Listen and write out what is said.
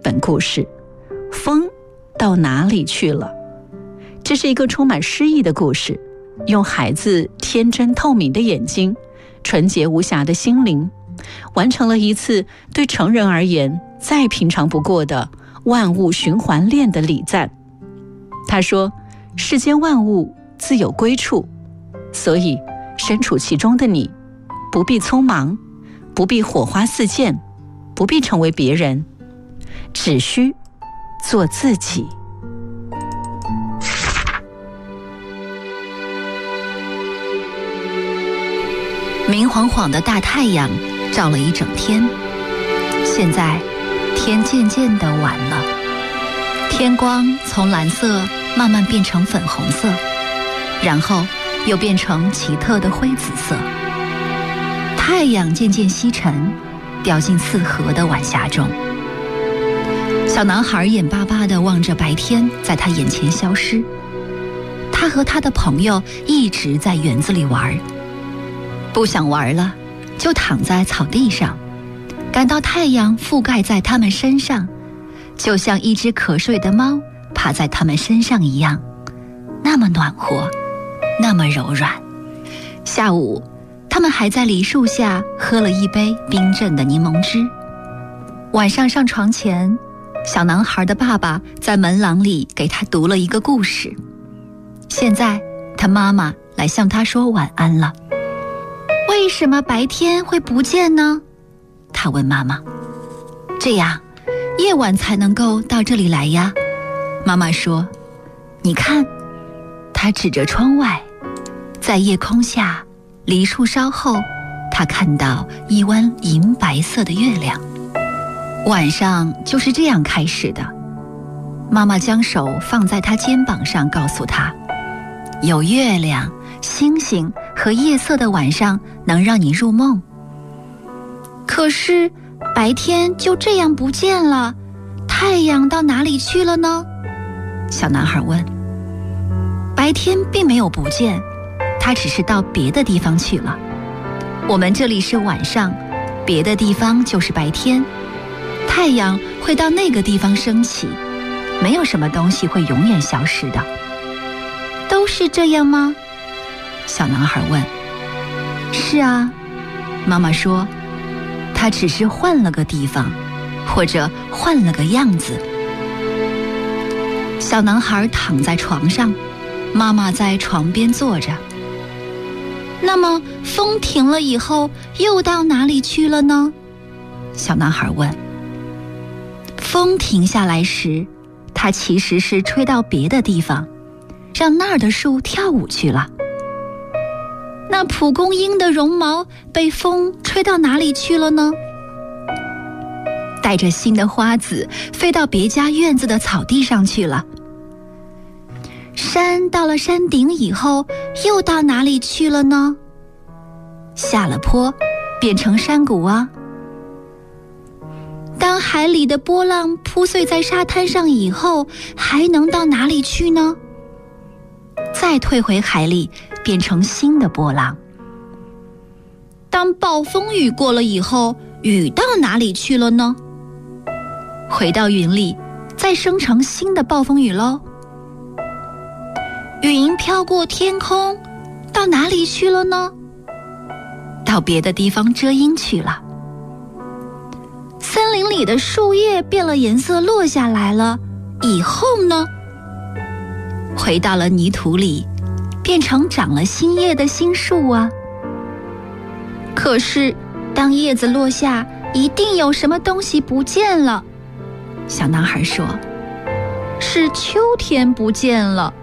本故事，风到哪里去了？这是一个充满诗意的故事，用孩子天真透明的眼睛，纯洁无瑕的心灵，完成了一次对成人而言再平常不过的万物循环链的礼赞。他说，世间万物自有归处，所以身处其中的你，不必匆忙，不必火花四溅，不必成为别人，只需做自己。 明晃晃的大太阳照了一整天，现在天渐渐地晚了，天光从蓝色慢慢变成粉红色，然后又变成奇特的灰紫色。太阳渐渐西沉，掉进四合的晚霞中。小男孩眼巴巴地望着白天在他眼前消失。他和他的朋友一直在园子里玩，不想玩了，就躺在草地上，感到太阳覆盖在他们身上，就像一只瞌睡的猫趴在他们身上一样，那么暖和，那么柔软。下午，他们还在梨树下喝了一杯冰镇的柠檬汁。晚上上床前，小男孩的爸爸在门廊里给他读了一个故事。现在，他妈妈来向他说晚安了。为什么白天会不见呢？他问妈妈。这样，夜晚才能够到这里来呀。妈妈说，你看，他指着窗外，在夜空下，梨树梢后，他看到一弯银白色的月亮。晚上就是这样开始的。妈妈将手放在他肩膀上，告诉他，有月亮、星星和夜色的晚上能让你入梦。可是白天就这样不见了，太阳到哪里去了呢？小男孩问。白天并没有不见，它只是到别的地方去了。我们这里是晚上，别的地方就是白天。太阳会到那个地方升起，没有什么东西会永远消失的。都是这样吗？小男孩问。是啊，妈妈说，他只是换了个地方，或者换了个样子。小男孩躺在床上，妈妈在床边坐着。那么风停了以后，又到哪里去了呢？小男孩问。风停下来时，它其实是吹到别的地方，让那儿的树跳舞去了。那蒲公英的绒毛被风吹到哪里去了呢？带着新的花籽飞到别家院子的草地上去了。山到了山顶以后，又到哪里去了呢？下了坡，变成山谷啊。当海里的波浪铺碎在沙滩上以后，还能到哪里去呢？再退回海里，变成新的波浪。当暴风雨过了以后，雨到哪里去了呢？回到云里，再生成新的暴风雨喽。云飘过天空，到哪里去了呢？到别的地方遮阴去了。森林里的树叶变了颜色落下来了，以后呢？回到了泥土里，变成长了新叶的新树啊。可是当叶子落下，一定有什么东西不见了。小男孩说，是秋天不见了。